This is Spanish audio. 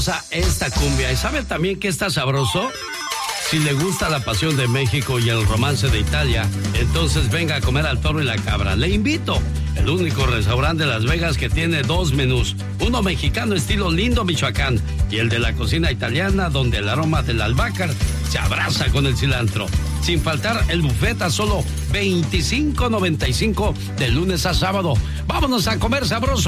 esta cumbia. ¿Y sabe también que está sabroso? Si le gusta la pasión de México y el romance de Italia, entonces venga a comer al Toro y la Cabra. Le invito. El único restaurante de Las Vegas que tiene 2 menús. Uno mexicano estilo Lindo, Michoacán. Y el de la cocina italiana, donde el aroma del albahaca se abraza con el cilantro. Sin faltar el buffet a solo $25.95 de lunes a sábado. ¡Vámonos a comer sabroso!